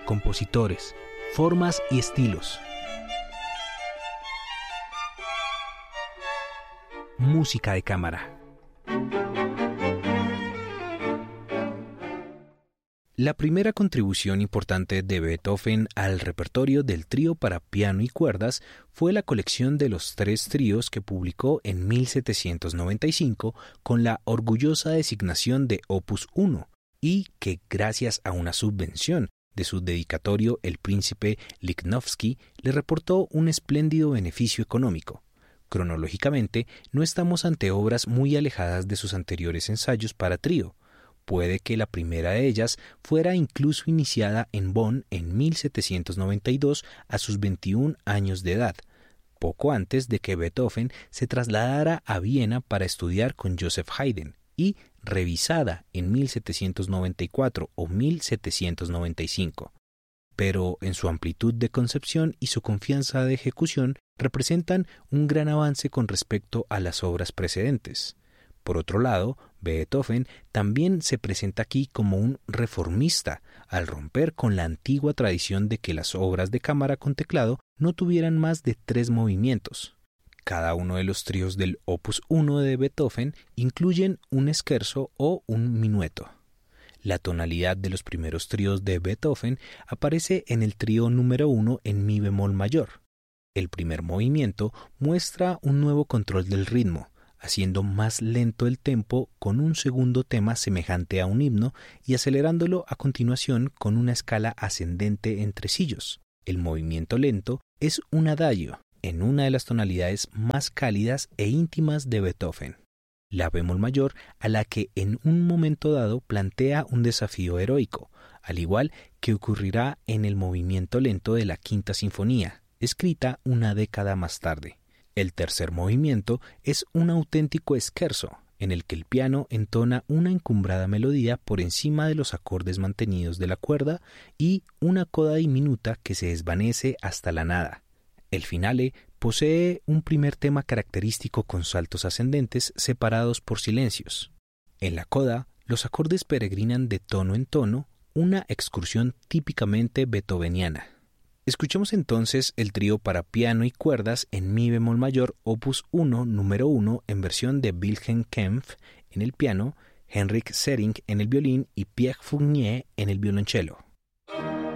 compositores, formas y estilos. Música de cámara. La primera contribución importante de Beethoven al repertorio del trío para piano y cuerdas fue la colección de los 3 tríos que publicó en 1795 con la orgullosa designación de Opus 1 y que, gracias a una subvención de su dedicatorio, el príncipe Lichnowsky, le reportó un espléndido beneficio económico. Cronológicamente, no estamos ante obras muy alejadas de sus anteriores ensayos para trío. Puede que la primera de ellas fuera incluso iniciada en Bonn en 1792 a sus 21 años de edad, poco antes de que Beethoven se trasladara a Viena para estudiar con Joseph Haydn, y revisada en 1794 o 1795. Pero en su amplitud de concepción y su confianza de ejecución representan un gran avance con respecto a las obras precedentes. Por otro lado, Beethoven también se presenta aquí como un reformista, al romper con la antigua tradición de que las obras de cámara con teclado no tuvieran más de 3 movimientos. Cada uno de los tríos del Opus 1 de Beethoven incluyen un scherzo o un minueto. La tonalidad de los primeros tríos de Beethoven aparece en el trío número 1 en mi bemol mayor. El primer movimiento muestra un nuevo control del ritmo, haciendo más lento el tempo con un segundo tema semejante a un himno y acelerándolo a continuación con una escala ascendente en tresillos. El movimiento lento es un adagio, en una de las tonalidades más cálidas e íntimas de Beethoven, la bemol mayor, a la que en un momento dado plantea un desafío heroico, al igual que ocurrirá en el movimiento lento de la Quinta Sinfonía, escrita una década más tarde. El tercer movimiento es un auténtico scherzo, en el que el piano entona una encumbrada melodía por encima de los acordes mantenidos de la cuerda y una coda diminuta que se desvanece hasta la nada. El finale posee un primer tema característico con saltos ascendentes separados por silencios. En la coda, los acordes peregrinan de tono en tono, una excursión típicamente beethoveniana. Escuchemos entonces el trío para piano y cuerdas en mi bemol mayor Opus 1 número 1 en versión de Wilhelm Kempff en el piano, Henrik Sering en el violín y Pierre Fournier en el violonchelo.